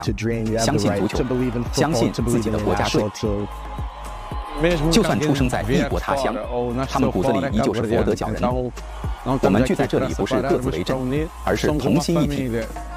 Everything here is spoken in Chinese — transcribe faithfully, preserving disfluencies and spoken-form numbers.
相信足球，相信自己的国家队。就算出生在异国他乡，他们骨子里依旧是佛得角人。我们聚在这里，不是各自为政，而是同心一体。